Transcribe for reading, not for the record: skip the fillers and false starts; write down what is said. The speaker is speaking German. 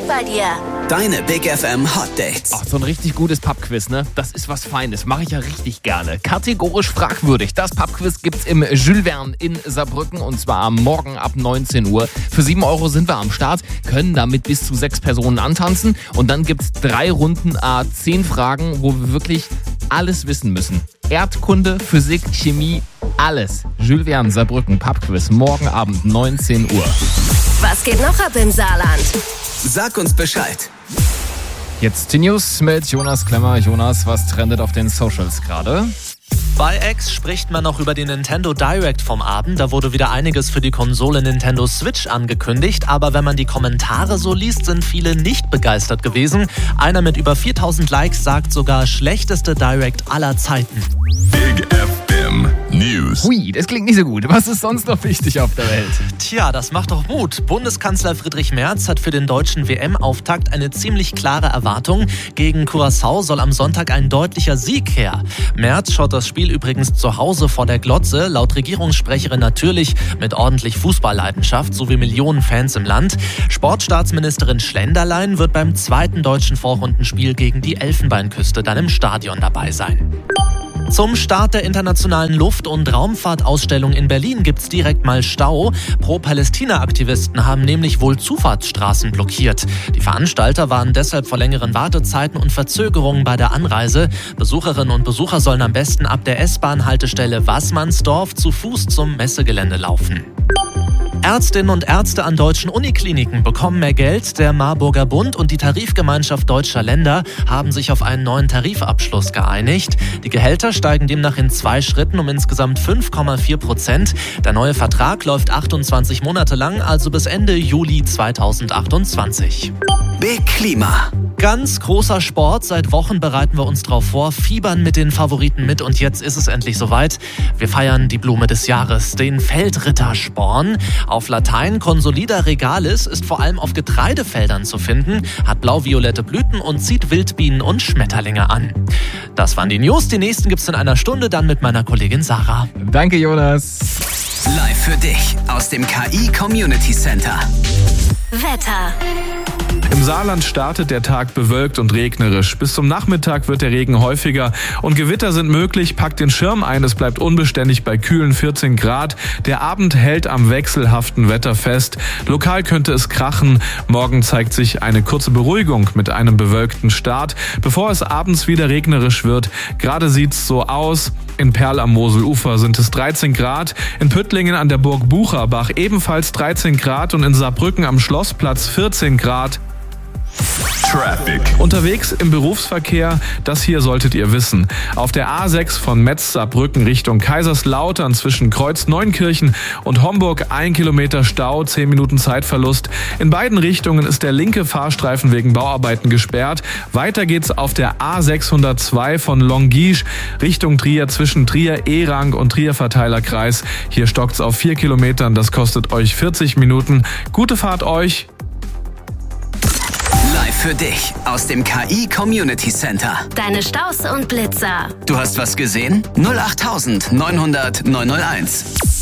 bei dir. Deine Big FM Hot Dates. Ach, so ein richtig gutes Pubquiz, ne? Das ist was Feines. Mache ich ja richtig gerne. Kategorisch fragwürdig. Das Pubquiz gibt's im Jules Verne in Saarbrücken und zwar morgen ab 19 Uhr. Für 7 € sind wir am Start, können damit bis zu 6 Personen antanzen und dann gibt's 3 Runden A10 Fragen, wo wir wirklich alles wissen müssen. Erdkunde, Physik, Chemie, alles. Jules Verne Saarbrücken Pubquiz morgen Abend 19 Uhr. Was geht noch ab im Saarland? Sag uns Bescheid. Jetzt die News mit Jonas Klemmer. Jonas, was trendet auf den Socials gerade? Bei X spricht man noch über den Nintendo Direct vom Abend. Da wurde wieder einiges für die Konsole Nintendo Switch angekündigt. Aber wenn man die Kommentare so liest, sind viele nicht begeistert gewesen. Einer mit über 4000 Likes sagt sogar schlechteste Direct aller Zeiten. Big FM News. Hui, das klingt nicht so gut. Was ist sonst noch wichtig auf der Welt? Tja, das macht doch Mut. Bundeskanzler Friedrich Merz hat für den deutschen WM-Auftakt eine ziemlich klare Erwartung. Gegen Curaçao soll am Sonntag ein deutlicher Sieg her. Merz schaut das Spiel übrigens zu Hause vor der Glotze. Laut Regierungssprecherin natürlich mit ordentlich Fußballleidenschaft sowie Millionen Fans im Land. Sportstaatsministerin Schlenderlein wird beim zweiten deutschen Vorrundenspiel gegen die Elfenbeinküste dann im Stadion dabei sein. Zum Start der internationalen Luft- und Raumfahrtausstellung in Berlin gibt's direkt mal Stau. Pro-Palästina-Aktivisten haben nämlich wohl Zufahrtsstraßen blockiert. Die Veranstalter waren deshalb vor längeren Wartezeiten und Verzögerungen bei der Anreise. Besucherinnen und Besucher sollen am besten ab der S-Bahn-Haltestelle Waßmannsdorf zu Fuß zum Messegelände laufen. Ärztinnen und Ärzte an deutschen Unikliniken bekommen mehr Geld. Der Marburger Bund und die Tarifgemeinschaft deutscher Länder haben sich auf einen neuen Tarifabschluss geeinigt. Die Gehälter steigen demnach in 2 Schritten um insgesamt 5,4%. Der neue Vertrag läuft 28 Monate lang, also bis Ende Juli 2028. Big Klima. Ganz großer Sport. Seit Wochen bereiten wir uns drauf vor, fiebern mit den Favoriten mit und jetzt ist es endlich soweit. Wir feiern die Blume des Jahres, den Feldrittersporn. Auf Latein Consolida regalis, ist vor allem auf Getreidefeldern zu finden, hat blau-violette Blüten und zieht Wildbienen und Schmetterlinge an. Das waren die News. Die nächsten gibt's in einer Stunde, dann mit meiner Kollegin Sarah. Danke, Jonas. Live für dich aus dem KI Community Center. Wetter. Im Saarland startet der Tag bewölkt und regnerisch. Bis zum Nachmittag wird der Regen häufiger und Gewitter sind möglich. Packt den Schirm ein, es bleibt unbeständig bei kühlen 14 Grad. Der Abend hält am wechselhaften Wetter fest. Lokal könnte es krachen. Morgen zeigt sich eine kurze Beruhigung mit einem bewölkten Start, bevor es abends wieder regnerisch wird. Gerade sieht's so aus. In Perl am Moselufer sind es 13 Grad, in Püttlingen an der Burg Bucherbach ebenfalls 13 Grad und in Saarbrücken am Schlossplatz 14 Grad. Traffic. Unterwegs im Berufsverkehr, das hier solltet ihr wissen. Auf der A6 von Metz-Saarbrücken Richtung Kaiserslautern zwischen Kreuz-Neunkirchen und Homburg 1 Kilometer Stau, 10 Minuten Zeitverlust. In beiden Richtungen ist der linke Fahrstreifen wegen Bauarbeiten gesperrt. Weiter geht's auf der A602 von Longuiche Richtung Trier zwischen Trier-Erang und Trier-Verteilerkreis. Hier stockt's auf 4 Kilometern, das kostet euch 40 Minuten. Gute Fahrt euch! Live für dich aus dem KI Community Center. Deine Staus und Blitzer. Du hast was gesehen? 08900 901.